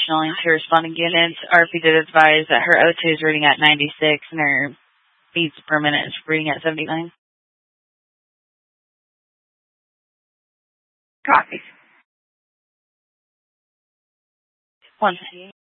additionally, to responding units, RP did advise that her O2 is reading at 96 and her beats per minute is reading at 79. Copy. 158.